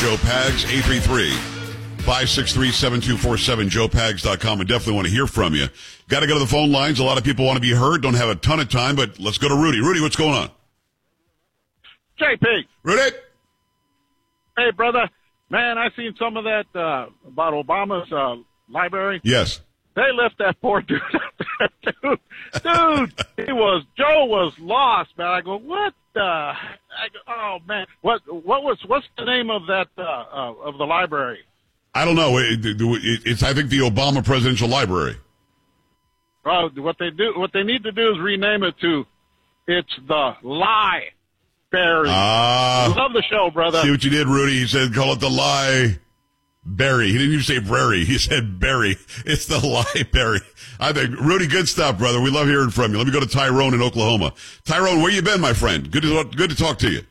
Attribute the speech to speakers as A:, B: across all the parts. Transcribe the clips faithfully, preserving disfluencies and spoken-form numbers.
A: Joe Pags, eight three three, five six three, seven two four seven, joe pags dot com. I definitely want to hear from you. Got to go to the phone lines. A lot of people want to be heard. Don't have a ton of time, but let's go to Rudy. Rudy, what's going on?
B: J P.
A: Rudy.
B: Hey, brother. Man, I seen some of that uh, about Obama's uh, library.
A: Yes.
B: They left that poor dude up there, dude. Dude, he was, Joe was lost, man. I go, what the, I go, oh, man. What, what was, what's the name of that, uh, uh, of the library?
A: I don't know. It, it, it's, I think, the Obama Presidential Library.
B: Well, what they do, what they need to do is rename it to, it's the Lie Berry.
A: Ah.
B: Love the show, brother.
A: See what you did, Rudy? He said, call it the Lie Berry. He didn't even say Berry. He said Berry. It's the Library. I think, Rudy, good stuff, brother. We love hearing from you. Let me go to Tyrone in Oklahoma. Tyrone, where you been, my friend? Good to, good to talk to you.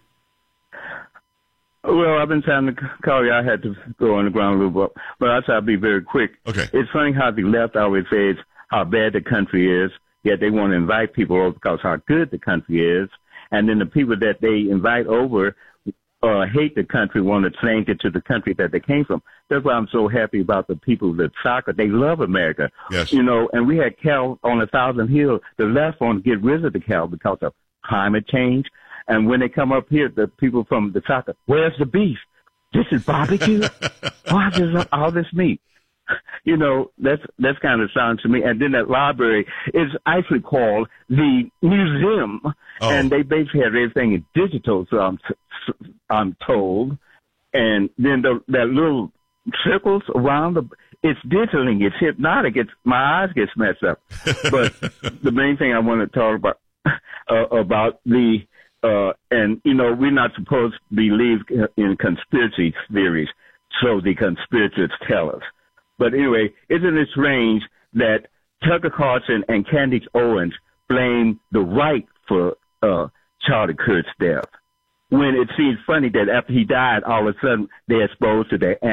C: Well, I've been trying to call you. I had to go on the ground a little bit, but I try to be very quick.
A: Okay.
C: It's funny how the left always says how bad the country is, yet they want to invite people over because how good the country is. And then the people that they invite over uh, hate the country, want to change it to the country that they came from. That's why I'm so happy about the people that soccer. They love America.
A: Yes.
C: You know, and we had Cal on a Thousand Hill. The left want to get rid of the Cal because of climate change. And when they come up here, the people from the soccer, where's the beef? This is barbecue? Why is all this meat? You know, that's that's kind of sounds to me. And then that library is actually called the museum,
A: oh.
C: and they basically have everything in digital. So I'm I'm told. And then the, that little circles around the it's digitaling, it's hypnotic. It's my eyes get messed up. But the main thing I want to talk about uh, about the uh, and you know we're not supposed to believe in conspiracy theories, so the conspirators tell us. But anyway, isn't it strange that Tucker Carlson and Candace Owens blame the right for uh, Charlie Kirk's death, when it seems funny that after he died, all of a sudden they're exposed to their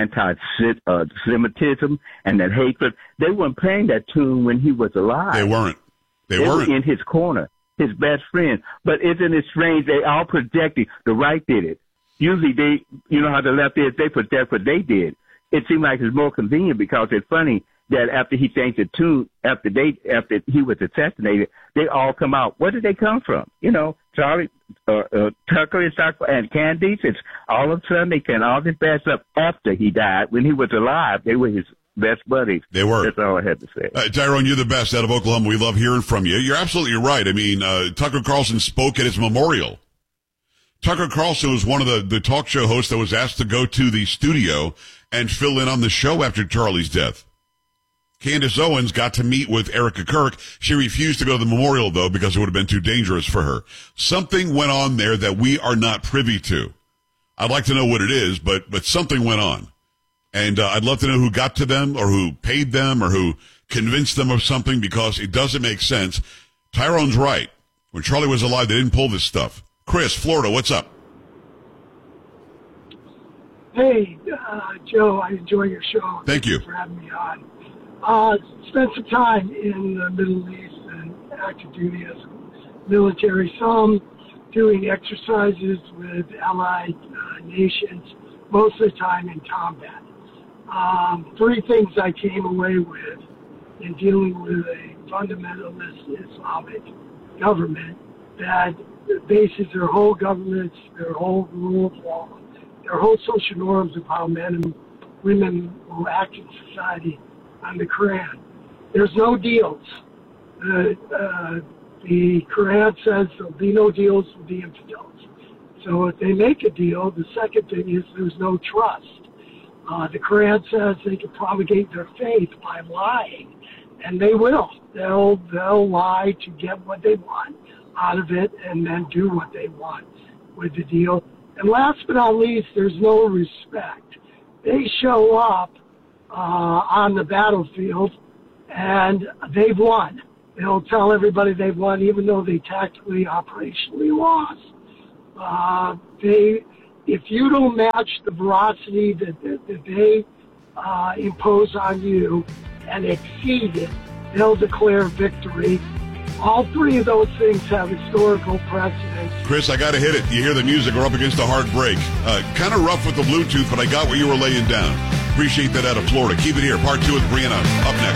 C: anti-Semitism and that hatred. They weren't playing that tune when he was alive.
A: They weren't. They,
C: they
A: weren't.
C: were in his corner, his best friend. But isn't it strange? They all projected the right did it. Usually they, you know how the left is, they project what they did. It seemed like it's more convenient because it's funny that after he changed the tune, after they, after he was assassinated, they all come out. Where did they come from? You know, Charlie, uh, uh, Tucker and, and Candace, it's all of a sudden they can all this bad stuff after he died. When he was alive, they were his best buddies.
A: They were.
C: That's all I had to say.
A: Uh, Tyrone, you're the best out of Oklahoma. We love hearing from you. You're absolutely right. I mean, uh, Tucker Carlson spoke at his memorial. Tucker Carlson was one of the, the talk show hosts that was asked to go to the studio and fill in on the show after Charlie's death. Candace Owens got to meet with Erica Kirk. She refused to go to the memorial, though, because it would have been too dangerous for her. Something went on there that we are not privy to. I'd like to know what it is, but but something went on. And uh, I'd love to know who got to them or who paid them or who convinced them of something, because it doesn't make sense. Tyrone's right. When Charlie was alive, they didn't pull this stuff. Chris, Florida, what's up?
D: Hey, uh, Joe, I enjoy your show.
A: Thank you.
D: For having me on. Uh, spent some time in the Middle East and active duty as a military, some doing exercises with allied uh, nations, most of the time in combat. Um, three things I came away with in dealing with a fundamentalist Islamic government that bases their whole governments, their whole rule of law, their whole social norms of how men and women will act in society on the Quran. There's no deals. Uh, uh, the Quran says there'll be no deals with the infidels. So if they make a deal, the second thing is there's no trust. Uh, the Quran says they can propagate their faith by lying, and they will. They'll they'll lie to get what they want out of it and then do what they want with the deal. And last but not least, there's no respect. They show up uh, on the battlefield and they've won. They'll tell everybody they've won even though they tactically, operationally lost. Uh, they, if you don't match the veracity that, that, that they uh, impose on you and exceed it, they'll declare victory all three of those things have historical precedence.
A: Chris, I got to hit it. You hear the music. We're up against a hard break. Uh, kind of rough with the Bluetooth, but I got what you were laying down. Appreciate that out of Florida. Keep it here. Part two with Brianna up next.